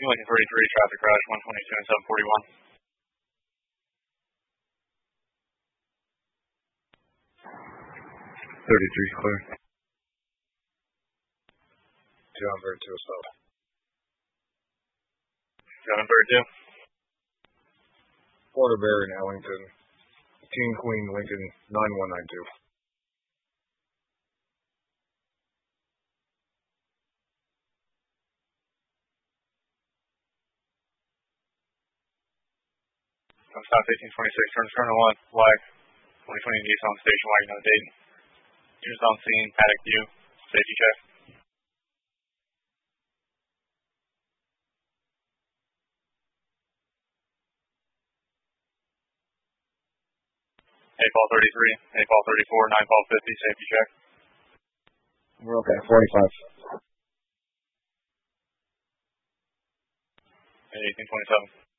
Lincoln 33, traffic crash, 122 and 741. 33 is clear. John Bird 2 assault. John Bird 2. Waterbury and Ellington. King Queen Lincoln 9192. Stop 1826, turn to 1, flag. 2020 Nissan station wagon on Dayton. Units on scene, paddock view, safety check. A-Fall 33, A-Fall 34, 9-Fall 50, safety check. We're okay, 45. 1827.